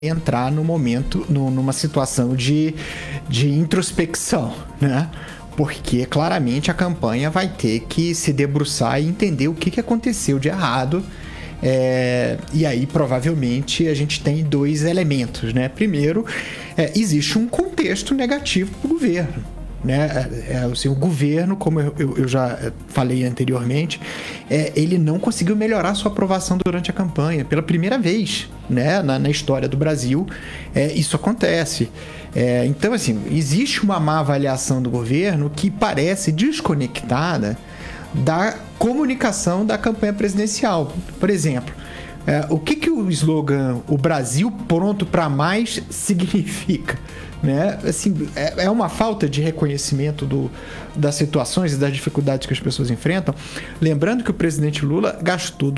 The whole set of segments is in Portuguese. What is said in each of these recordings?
entrar no momento, numa situação de introspecção, né? Porque claramente a campanha vai ter que se debruçar e entender o que aconteceu de errado. E aí provavelmente a gente tem dois elementos, né? Primeiro, existe um contexto negativo para o governo, né? Assim, o governo, como eu já falei anteriormente, ele não conseguiu melhorar sua aprovação durante a campanha pela primeira vez, né? Na história do Brasil, isso acontece. Então, assim, existe uma má avaliação do governo que parece desconectada da comunicação da campanha presidencial. Por exemplo, o que o slogan "O Brasil pronto para mais" significa? Né? Assim, é uma falta de reconhecimento das situações e das dificuldades que as pessoas enfrentam. Lembrando que o presidente Lula gastou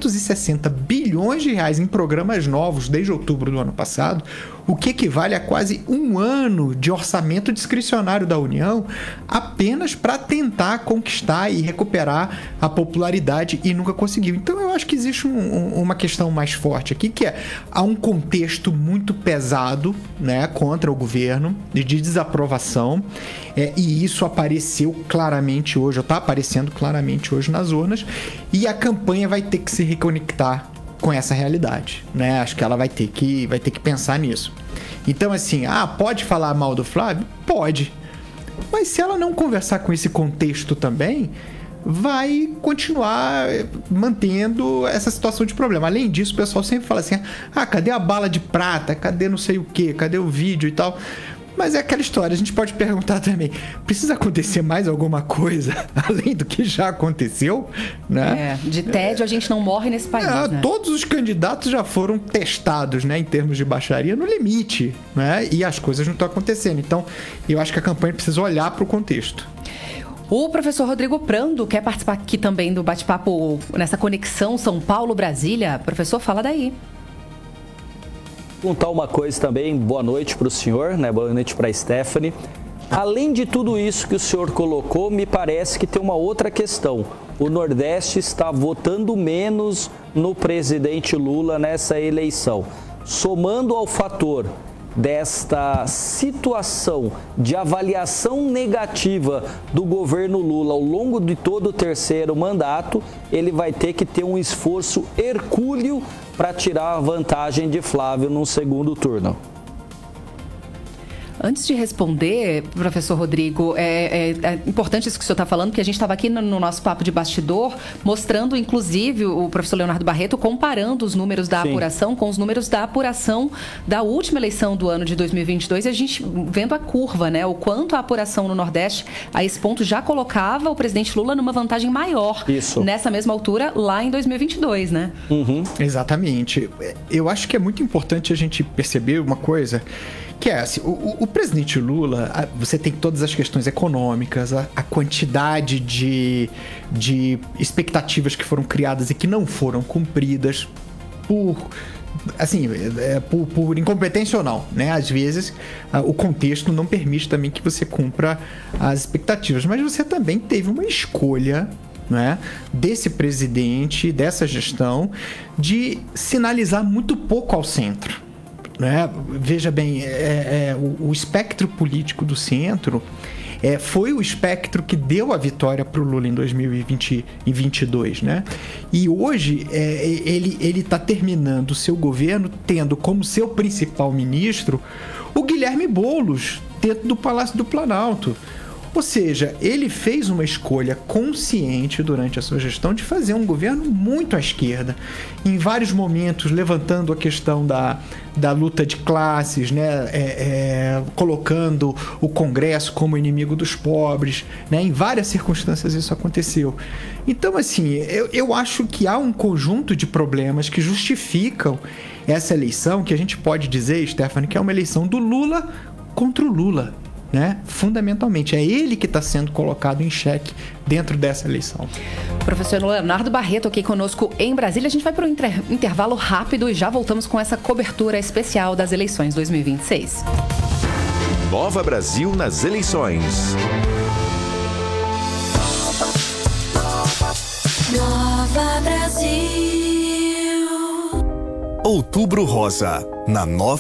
260 bilhões de reais em programas novos desde outubro do ano passado, o que equivale a quase um ano de orçamento discricionário da União, apenas para tentar conquistar e recuperar a popularidade, e nunca conseguiu. Então eu acho que existe uma questão mais forte aqui, que há um contexto muito pesado, né, contra o governo, de desaprovação, e isso apareceu claramente hoje, ou está aparecendo claramente hoje nas urnas, e a campanha vai ter que se reconectar com essa realidade, né? Acho que ela vai ter que pensar nisso. Então, assim, pode falar mal do Flávio? Pode. Mas se ela não conversar com esse contexto também, vai continuar mantendo essa situação de problema. Além disso, o pessoal sempre fala assim, cadê a bala de prata? Cadê não sei o quê? Cadê o vídeo e tal? Mas é aquela história, a gente pode perguntar também, precisa acontecer mais alguma coisa além do que já aconteceu, né? De tédio a gente não morre nesse país, né? Todos os candidatos já foram testados, né, em termos de baixaria no limite, né? E as coisas não estão acontecendo. Então, eu acho que a campanha precisa olhar para o contexto. O professor Rodrigo Prando quer participar aqui também do bate-papo nessa conexão São Paulo-Brasília. Professor, fala daí. Perguntar uma coisa também, boa noite para o senhor, né? Boa noite para a Stephanie. Além de tudo isso que o senhor colocou, me parece que tem uma outra questão. O Nordeste está votando menos no presidente Lula nessa eleição. Somando ao fator desta situação de avaliação negativa do governo Lula ao longo de todo o terceiro mandato, ele vai ter que ter um esforço hercúleo para tirar a vantagem de Flávio no segundo turno. Antes de responder, professor Rodrigo, é importante isso que o senhor está falando, porque a gente estava aqui no nosso papo de bastidor, mostrando, inclusive, o professor Leonardo Barreto comparando os números da apuração com os números da apuração da última eleição do ano de 2022, e a gente vendo a curva, né? O quanto a apuração no Nordeste, a esse ponto, já colocava o presidente Lula numa vantagem maior nessa mesma altura lá em 2022, né? Uhum. Exatamente. Eu acho que é muito importante a gente perceber uma coisa, que é assim, o presidente Lula, você tem todas as questões econômicas, a quantidade de expectativas que foram criadas e que não foram cumpridas por incompetência ou não, né? Às vezes o contexto não permite também que você cumpra as expectativas, mas você também teve uma escolha, né, desse presidente, dessa gestão, de sinalizar muito pouco ao centro. Né? Veja bem, o espectro político do centro foi o espectro que deu a vitória para o Lula em 2022, né? E hoje ele está terminando o seu governo tendo como seu principal ministro o Guilherme Boulos, dentro do Palácio do Planalto. Ou seja, ele fez uma escolha consciente durante a sua gestão de fazer um governo muito à esquerda, em vários momentos levantando a questão da luta de classes, né? Colocando o Congresso como inimigo dos pobres, né? Em várias circunstâncias isso aconteceu. Então, assim, eu acho que há um conjunto de problemas que justificam essa eleição, que a gente pode dizer, Stephanie, que é uma eleição do Lula contra o Lula. Né? Fundamentalmente, é ele que está sendo colocado em xeque dentro dessa eleição. Professor Leonardo Barreto aqui conosco em Brasília. A gente vai para um intervalo rápido e já voltamos com essa cobertura especial das eleições 2026. Nova Brasil nas eleições. Nova Brasil. Outubro Rosa, na Nova